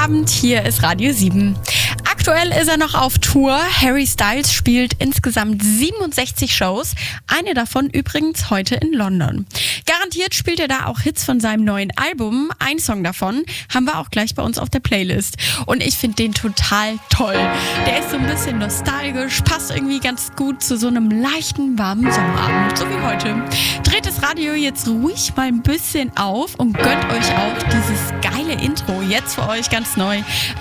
Abend, hier ist Radio 7. Aktuell ist er noch auf Tour. Harry Styles spielt insgesamt 67 Shows. Eine davon übrigens heute in London. Garantiert spielt er da auch Hits von seinem neuen Album. Ein Song davon haben wir auch gleich bei uns auf der Playlist. Und ich finde den total toll. Der ist so ein bisschen nostalgisch, passt irgendwie ganz gut zu so einem leichten, warmen Sommerabend, so wie heute. Dreht das Radio jetzt ruhig mal ein bisschen auf und gönnt euch auch dieses geile Intro. Jetzt für euch ganz neu